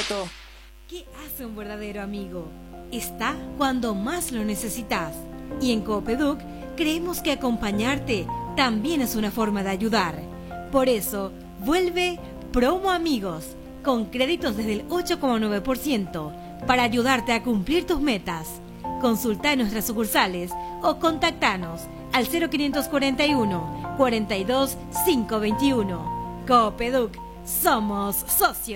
Toto. ¿Qué hace un verdadero amigo? Está cuando más lo necesitas. Y en Coopeduc creemos que acompañarte también es una forma de ayudar. Por eso, vuelve Promo Amigos, con créditos desde el 8,9% para ayudarte a cumplir tus metas. Consulta en nuestras sucursales o contactanos al 0541 42 521. Coopeduc, somos socios.